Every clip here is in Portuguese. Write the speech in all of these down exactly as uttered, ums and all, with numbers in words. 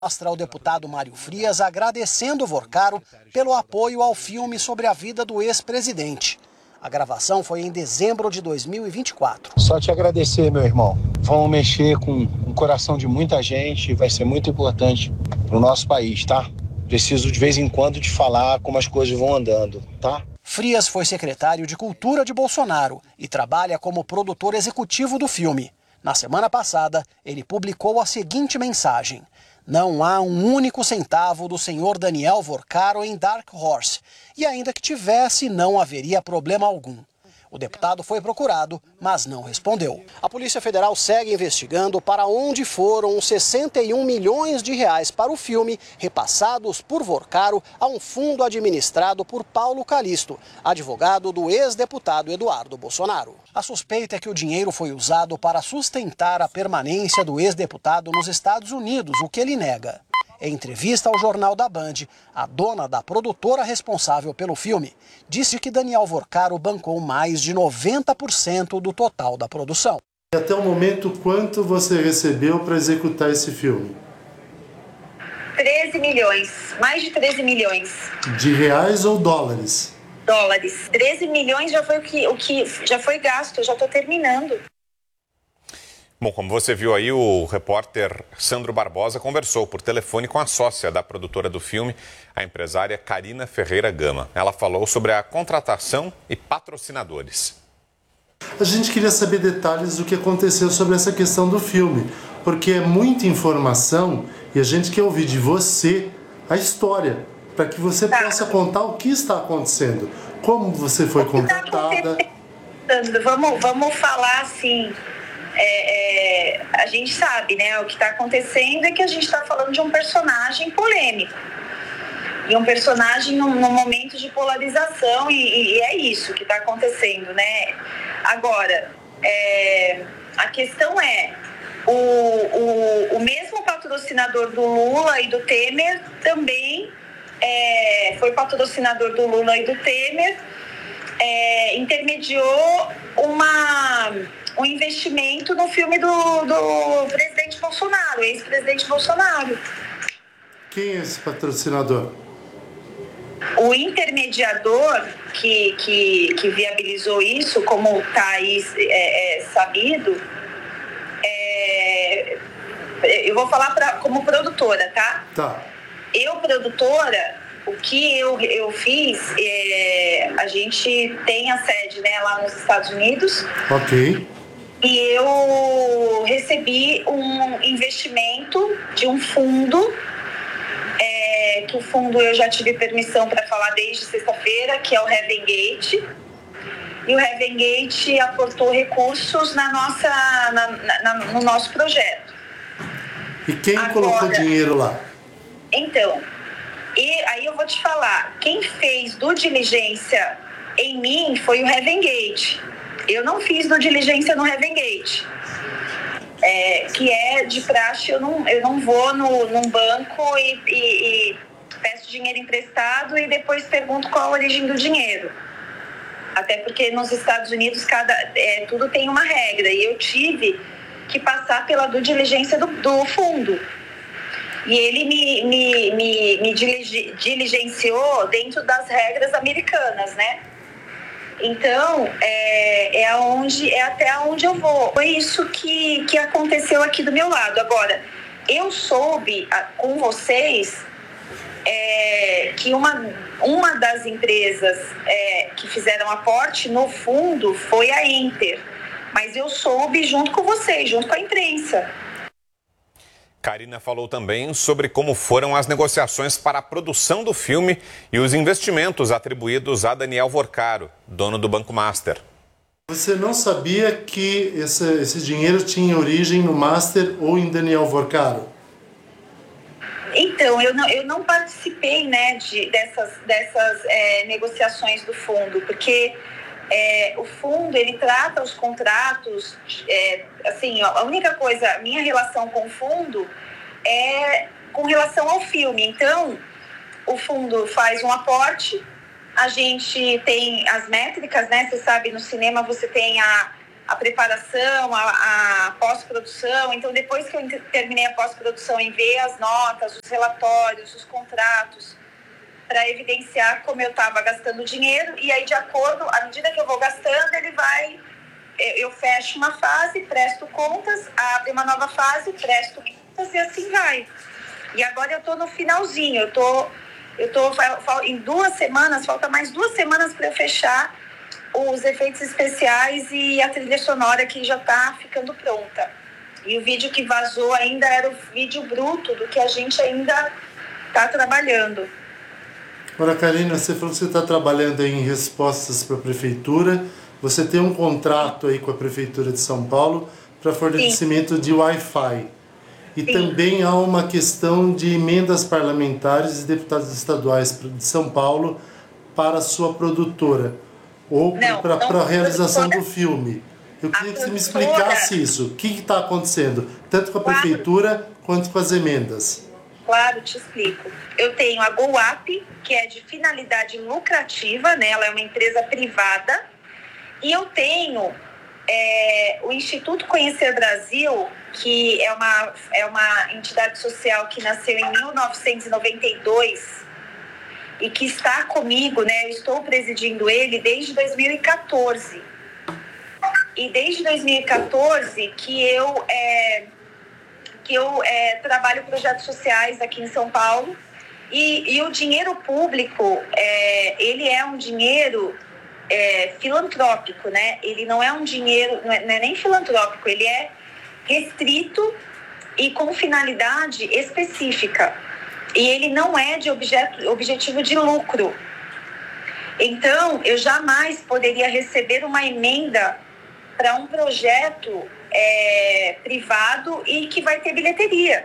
Mostra o deputado Mário Frias agradecendo Vorcaro pelo apoio ao filme sobre a vida do ex-presidente. A gravação foi em dezembro de dois mil e vinte e quatro. Só te agradecer, meu irmão. Vamos mexer com o coração de muita gente, vai ser muito importante para o nosso país, tá? Preciso de vez em quando de falar como as coisas vão andando, tá? Frias foi secretário de Cultura de Bolsonaro e trabalha como produtor executivo do filme. Na semana passada, ele publicou a seguinte mensagem: não há um único centavo do senhor Daniel Vorcaro em Dark Horse, e ainda que tivesse, não haveria problema algum. O deputado foi procurado, mas não respondeu. A Polícia Federal segue investigando para onde foram os sessenta e um milhões de reais para o filme repassados por Vorcaro a um fundo administrado por Paulo Calixto, advogado do ex-deputado Eduardo Bolsonaro. A suspeita é que o dinheiro foi usado para sustentar a permanência do ex-deputado nos Estados Unidos, o que ele nega. Em entrevista ao Jornal da Band, a dona da produtora responsável pelo filme disse que Daniel Vorcaro bancou mais de noventa por cento do total da produção. Até o momento, quanto você recebeu para executar esse filme? treze milhões, mais de treze milhões. De reais ou dólares? Dólares. treze milhões já foi o que, o que já foi gasto, eu já estou terminando. Bom, como você viu aí, o repórter Sandro Barbosa conversou por telefone com a sócia da produtora do filme, a empresária Karina Ferreira Gama. Ela falou sobre a contratação e patrocinadores. A gente queria saber detalhes do que aconteceu sobre essa questão do filme, porque é muita informação e a gente quer ouvir de você a história, para que você tá. possa contar o que está acontecendo, como você foi contratada. Vamos, vamos falar assim... É, é, a gente sabe, né, o que está acontecendo é que a gente está falando de um personagem polêmico e um personagem num, num momento de polarização e, e é isso que está acontecendo, né? Agora, é, a questão é o, o, o mesmo patrocinador do Lula e do Temer também é, foi patrocinador do Lula e do Temer, é, intermediou uma um investimento no filme do, do presidente Bolsonaro, ex-presidente Bolsonaro. Quem é esse patrocinador? O intermediador que, que, que viabilizou isso, como está aí é, é, sabido, é, eu vou falar pra, como produtora, tá? Tá. Eu, produtora, o que eu, eu fiz, é, a gente tem a sede, né, lá nos Estados Unidos. Ok. E eu recebi um investimento de um fundo, é, que o fundo eu já tive permissão para falar desde sexta-feira, que é o Heaven Gate. E o Heaven Gate aportou recursos na nossa, na, na, no nosso projeto. E quem Agora, colocou dinheiro lá? Então, e aí eu vou te falar, quem fez due diligência em mim foi o Heaven Gate. Eu não fiz due diligência no Heaven Gate, é, que é de praxe, eu não, eu não vou no, num banco e, e, e peço dinheiro emprestado e depois pergunto qual a origem do dinheiro. Até porque nos Estados Unidos cada, é, tudo tem uma regra e eu tive que passar pela due diligência do, do fundo. E ele me, me, me, me diligenciou dentro das regras americanas, né? Então, é, é, aonde, é até onde eu vou. Foi isso que, que aconteceu aqui do meu lado. Agora, eu soube a, com vocês é, que uma, uma das empresas é, que fizeram aporte no fundo foi a Inter. Mas eu soube junto com vocês, junto com a imprensa. Karina falou também sobre como foram as negociações para a produção do filme e os investimentos atribuídos a Daniel Vorcaro, dono do Banco Master. Você não sabia que esse, esse dinheiro tinha origem no Master ou em Daniel Vorcaro? Então, eu não, eu não participei, né, de, dessas, dessas é, negociações do fundo, porque é, o fundo, ele trata os contratos, é, assim, a única coisa, a minha relação com o fundo é com relação ao filme. Então, o fundo faz um aporte, a gente tem as métricas, né, você sabe, no cinema você tem a, a preparação, a, a pós-produção. Então, depois que eu terminei a pós-produção, enviei as notas, os relatórios, os contratos, para evidenciar como eu estava gastando dinheiro. E aí, de acordo, à medida que eu vou gastando, ele vai... Eu fecho uma fase, presto contas, abre uma nova fase, presto contas e assim vai. E agora eu estou no finalzinho, eu estou eu tô, em duas semanas, falta mais duas semanas para eu fechar os efeitos especiais e a trilha sonora que já está ficando pronta. E o vídeo que vazou ainda era o vídeo bruto do que a gente ainda está trabalhando. Ora, Karina, você falou que você está trabalhando em respostas para a prefeitura. Você tem um contrato aí com a Prefeitura de São Paulo para fornecimento Sim. de Wi-Fi. E Sim. também há uma questão de emendas parlamentares e deputados estaduais de São Paulo para a sua produtora, ou para a realização do filme. Eu queria que você me explicasse isso. O que está acontecendo, tanto com a Prefeitura claro. quanto com as emendas? Claro, te explico. Eu tenho a GoUp, que é de finalidade lucrativa, né? Ela é uma empresa privada. E eu tenho é, o Instituto Conhecer Brasil, que é uma, é uma entidade social que nasceu em mil novecentos e noventa e dois e que está comigo, né? Eu estou presidindo ele desde dois mil e quatorze. E desde dois mil e quatorze que eu, é, que eu é, trabalho projetos sociais aqui em São Paulo. E, e o dinheiro público, é, ele é um dinheiro... É, filantrópico, né? Ele não é um dinheiro, não é, não é nem filantrópico, ele é restrito e com finalidade específica. E ele não é de objeto, objetivo de lucro. Então, eu jamais poderia receber uma emenda para um projeto é, privado e que vai ter bilheteria.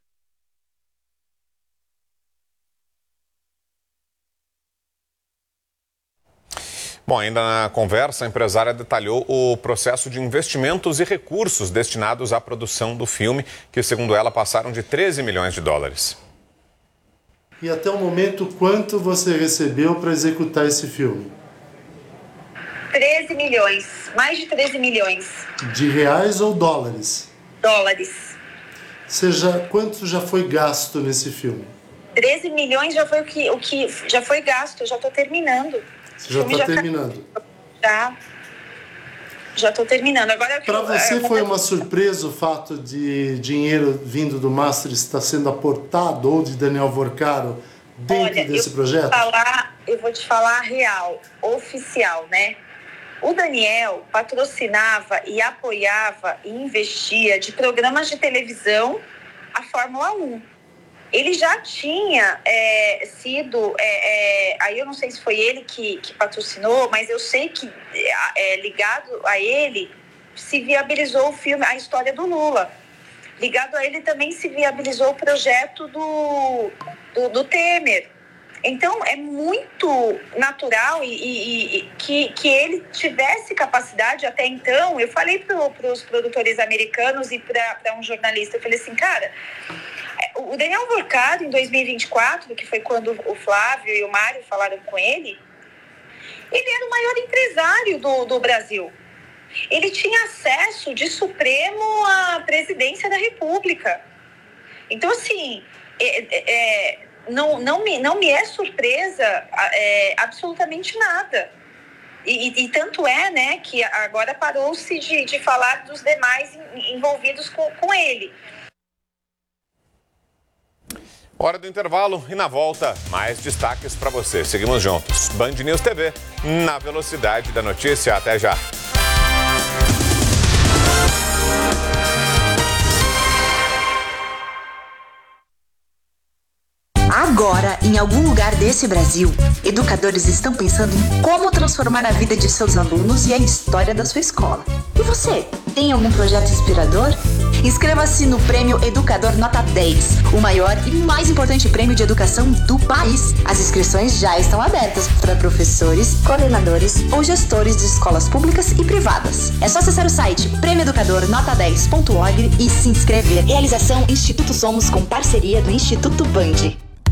Bom, ainda na conversa, a empresária detalhou o processo de investimentos e recursos destinados à produção do filme, que, segundo ela, passaram de treze milhões de dólares. E até o momento, quanto você recebeu para executar esse filme? treze milhões, mais de treze milhões. De reais ou dólares? Dólares. Seja, quanto já foi gasto nesse filme? treze milhões já foi o que, o que já foi gasto, eu já estou terminando. Você já está terminando? Já. Já estou terminando. Agora Para você foi uma surpresa o fato de dinheiro vindo do Master estar sendo aportado ou de Daniel Vorcaro dentro Olha, desse eu projeto? Vou falar, eu vou te falar a real, oficial, né? O Daniel patrocinava e apoiava e investia de programas de televisão a Fórmula um. Ele já tinha é, sido, é, é, aí eu não sei se foi ele que, que patrocinou, mas eu sei que é, ligado a ele se viabilizou o filme, a história do Lula. Ligado a ele também se viabilizou o projeto do, do, do Temer. Então é muito natural e, e, e que, que ele tivesse capacidade até então. Eu falei para os produtores americanos e para um jornalista, eu falei assim, cara... O Daniel Vorcaro, em dois mil e vinte e quatro, que foi quando o Flávio e o Mário falaram com ele, ele era o maior empresário do, do Brasil. Ele tinha acesso de Supremo à presidência da República. Então, assim, é, é, não, não, me, não me é surpresa é, absolutamente nada. E, e, e tanto é, né, que agora parou-se de, de falar dos demais envolvidos com, com ele. Hora do intervalo e na volta, mais destaques para você. Seguimos juntos. Band News T V, na velocidade da notícia. Até já. Agora, em algum lugar desse Brasil, educadores estão pensando em como transformar a vida de seus alunos e a história da sua escola. E você, tem algum projeto inspirador? Inscreva-se no Prêmio Educador Nota dez, o maior e mais importante prêmio de educação do país. As inscrições já estão abertas para professores, coordenadores ou gestores de escolas públicas e privadas. É só acessar o site prêmio educador nota dez ponto org e se inscrever. Realização Instituto Somos com parceria do Instituto Band.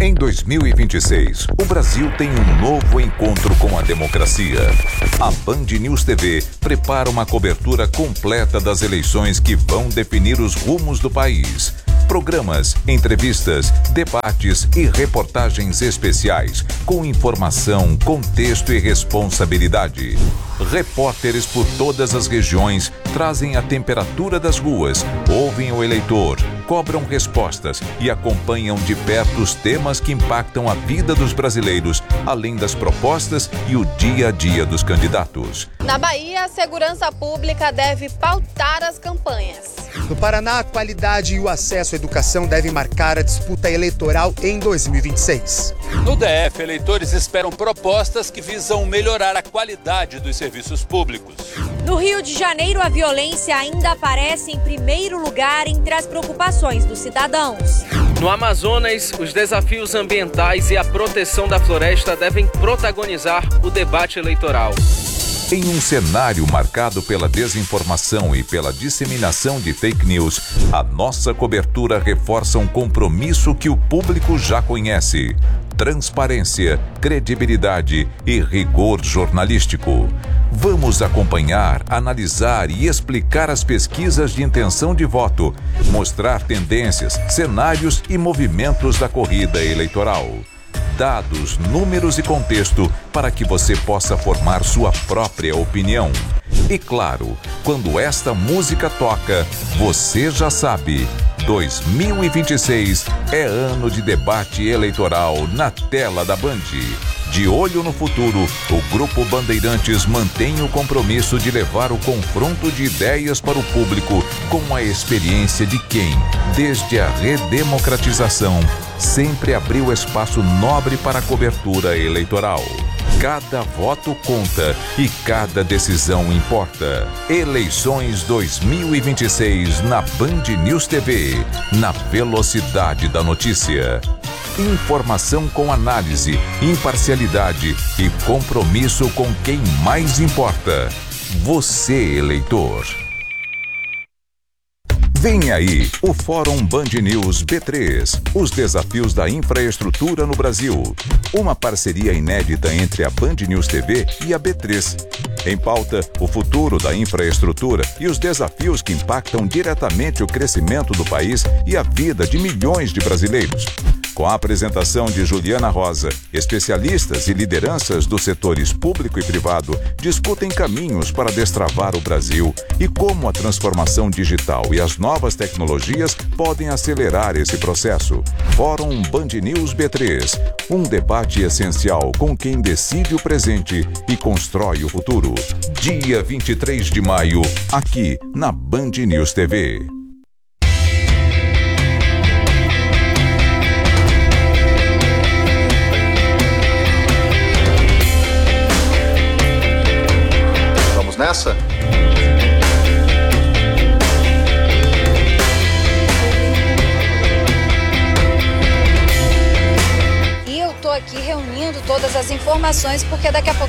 Em dois mil e vinte e seis, o Brasil tem um novo encontro com a democracia. A Band News T V prepara uma cobertura completa das eleições que vão definir os rumos do país. Programas, entrevistas, debates e reportagens especiais com informação, contexto e responsabilidade. Repórteres por todas as regiões trazem a temperatura das ruas, ouvem o eleitor, cobram respostas e acompanham de perto os temas que impactam a vida dos brasileiros, além das propostas e o dia a dia dos candidatos. Na Bahia, a segurança pública deve pautar as campanhas. No Paraná, a qualidade e o acesso à educação devem marcar a disputa eleitoral em dois mil e vinte e seis. No D F, eleitores esperam propostas que visam melhorar a qualidade dos serviços públicos. No Rio de Janeiro, a violência ainda aparece em primeiro lugar entre as preocupações dos cidadãos. No Amazonas, os desafios ambientais e a proteção da floresta devem protagonizar o debate eleitoral. Em um cenário marcado pela desinformação e pela disseminação de fake news, a nossa cobertura reforça um compromisso que o público já conhece: transparência, credibilidade e rigor jornalístico. Vamos acompanhar, analisar e explicar as pesquisas de intenção de voto, mostrar tendências, cenários e movimentos da corrida eleitoral. Dados, números e contexto para que você possa formar sua própria opinião. E claro, quando esta música toca, você já sabe, dois mil e vinte e seis é ano de debate eleitoral na tela da Band. De olho no futuro, o Grupo Bandeirantes mantém o compromisso de levar o confronto de ideias para o público com a experiência de quem, desde a redemocratização, sempre abriu espaço nobre para a cobertura eleitoral. Cada voto conta e cada decisão importa. Eleições dois mil e vinte e seis na Band News T V, na velocidade da notícia. Informação com análise, imparcialidade e compromisso com quem mais importa. Você, eleitor. Vem aí o Fórum Band News B três, os desafios da infraestrutura no Brasil. Uma parceria inédita entre a Band News T V e a B três. Em pauta, o futuro da infraestrutura e os desafios que impactam diretamente o crescimento do país e a vida de milhões de brasileiros. Com a apresentação de Juliana Rosa, especialistas e lideranças dos setores público e privado discutem caminhos para destravar o Brasil e como a transformação digital e as novas tecnologias podem acelerar esse processo. Fórum Band News B três, um debate essencial com quem decide o presente e constrói o futuro. Dia vinte e três de maio, aqui na Band News T V. Nessa? E eu tô aqui reunindo todas as informações porque daqui a pouco